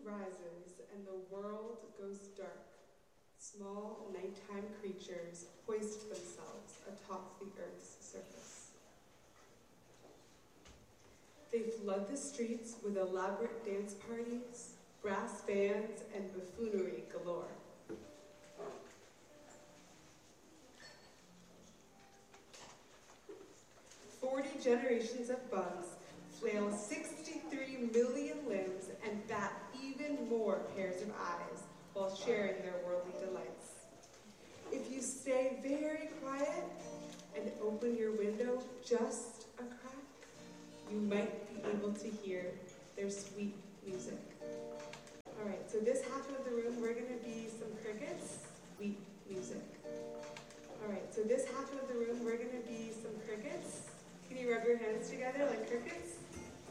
rises and the world goes dark, small nighttime creatures hoist themselves atop the earth's surface. They flood the streets with elaborate dance parties, brass bands, and buffoonery galore. Generations of bugs flail 63 million limbs and bat even more pairs of eyes while sharing their worldly delights. If you stay very quiet and open your window just a crack, you might be able to hear their sweet music. All right, so this half of the room, we're gonna be some crickets, sweet music. All right, so this half of the room, we're gonna be some crickets. Can you rub your hands together like crickets?